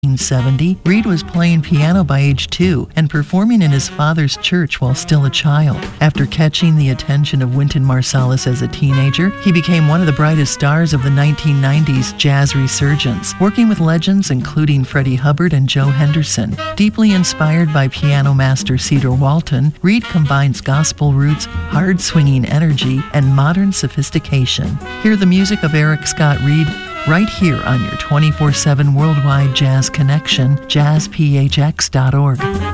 1970, Reed was playing piano by age 2 and performing in his father's church while still a child. After catching the attention of Wynton Marsalis as a teenager, he became one of the brightest stars of the 1990s jazz resurgence, working with legends including Freddie Hubbard and Joe Henderson. Deeply inspired by piano master Cedar Walton, Reed combines gospel roots, hard-swinging energy, and modern sophistication. Hear the music of Eric Scott Reed right here on your 24/7 worldwide jazz connection, jazzphx.org.